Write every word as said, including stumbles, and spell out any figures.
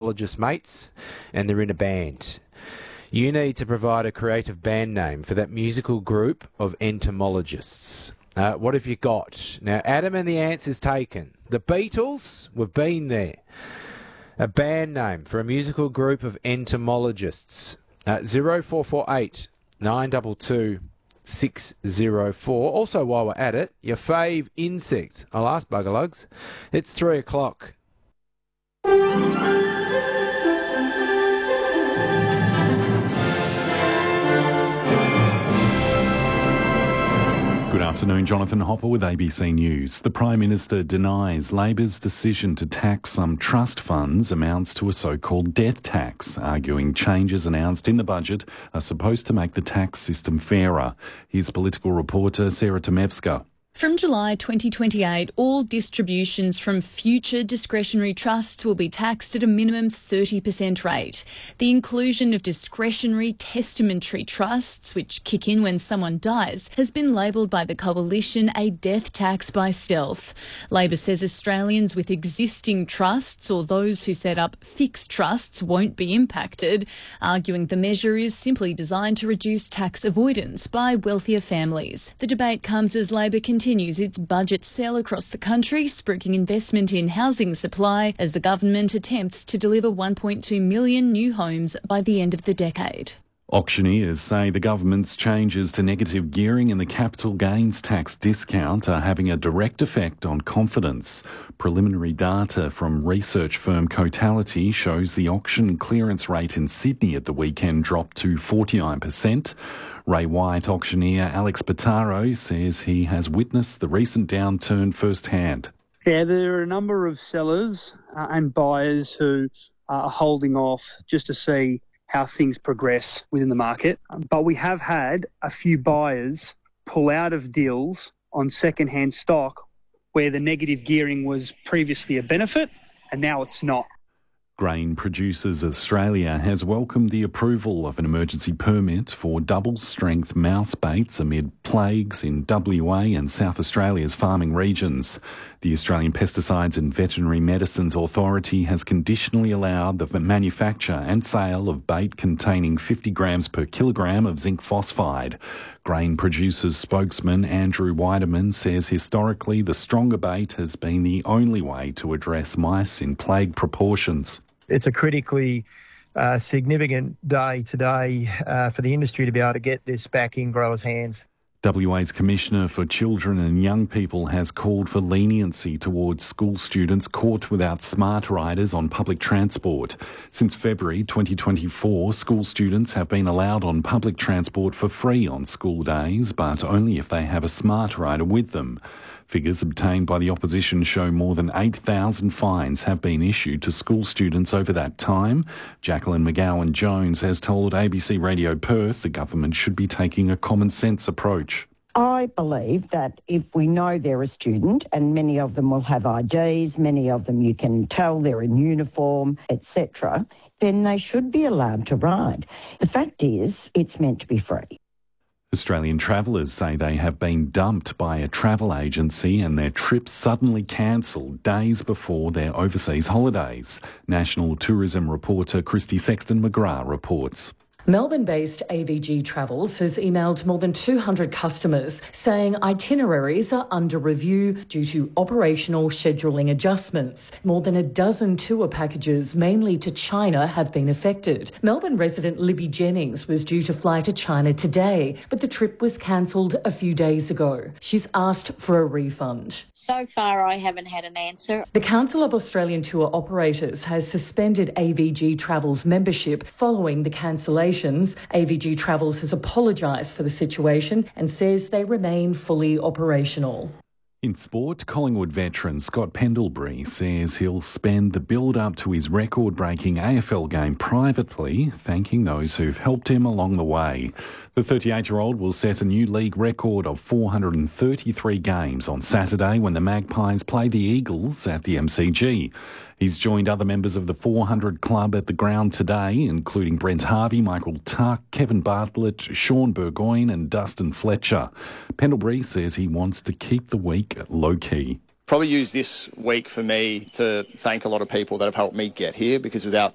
entomologist mates, and they're in a band. You need to provide a creative band name for that musical group of entomologists. Uh, what have you got? Now, Adam and the Ants is taken. The Beatles, we've been there. A band name for a musical group of entomologists. Uh, zero four four eight nine two two six zero four. Also, while we're at it, your fave insect. I'll ask Buggerlugs. It's three o'clock. Good afternoon, Jonathan Hopper with A B C News. The Prime Minister denies Labor's decision to tax some trust funds amounts to a so-called death tax, arguing changes announced in the budget are supposed to make the tax system fairer. Here's political reporter Sarah Tomevska. From July twenty twenty-eight, all distributions from future discretionary trusts will be taxed at a minimum thirty percent rate. The inclusion of discretionary testamentary trusts, which kick in when someone dies, has been labelled by the Coalition a death tax by stealth. Labor says Australians with existing trusts or those who set up fixed trusts won't be impacted, arguing the measure is simply designed to reduce tax avoidance by wealthier families. The debate comes as Labor continues continues its budget sell across the country, spruiking investment in housing supply as the government attempts to deliver one point two million new homes by the end of the decade. Auctioneers say the government's changes to negative gearing and the capital gains tax discount are having a direct effect on confidence. Preliminary data from research firm Cotality shows the auction clearance rate in Sydney at the weekend dropped to forty-nine percent. Ray White auctioneer Alex Pataro says he has witnessed the recent downturn firsthand. Yeah, there are a number of sellers uh, and buyers who are holding off just to see how things progress within the market. But we have had a few buyers pull out of deals on second-hand stock where the negative gearing was previously a benefit and now it's not. Grain Producers Australia has welcomed the approval of an emergency permit for double-strength mouse baits amid plagues in W A and South Australia's farming regions. The Australian Pesticides and Veterinary Medicines Authority has conditionally allowed the manufacture and sale of bait containing fifty grams per kilogram of zinc phosphide. Grain Producers spokesman Andrew Weideman says historically the stronger bait has been the only way to address mice in plague proportions. It's a critically uh, significant day today uh, for the industry to be able to get this back in growers' hands. W A's Commissioner for Children and Young People has called for leniency towards school students caught without smart riders on public transport. Since February twenty twenty-four, school students have been allowed on public transport for free on school days, but only if they have a smart rider with them. Figures obtained by the opposition show more than eight thousand fines have been issued to school students over that time. Jacqueline McGowan-Jones has told A B C Radio Perth the government should be taking a common-sense approach. I believe that if we know they're a student, and many of them will have I Ds, many of them you can tell they're in uniform, et cetera, then they should be allowed to ride. The fact is, it's meant to be free. Australian travellers say they have been dumped by a travel agency and their trips suddenly cancelled days before their overseas holidays. National tourism reporter Christy Sexton-McGrath reports. Melbourne-based A V G Travels has emailed more than two hundred customers saying itineraries are under review due to operational scheduling adjustments. More than a dozen tour packages, mainly to China, have been affected. Melbourne resident Libby Jennings was due to fly to China today, but the trip was cancelled a few days ago. She's asked for a refund. So far, I haven't had an answer. The Council of Australian Tour Operators has suspended A V G Travels membership following the cancellation. A V G Travels has apologised for the situation and says they remain fully operational. In sport, Collingwood veteran Scott Pendlebury says he'll spend the build-up to his record-breaking A F L game privately, thanking those who've helped him along the way. The thirty-eight-year-old will set a new league record of four hundred thirty-three games on Saturday when the Magpies play the Eagles at the M C G. He's joined other members of the four hundred club at the ground today, including Brent Harvey, Michael Tuck, Kevin Bartlett, Sean Burgoyne and Dustin Fletcher. Pendlebury says he wants to keep the week low-key. Probably use this week for me to thank a lot of people that have helped me get here, because without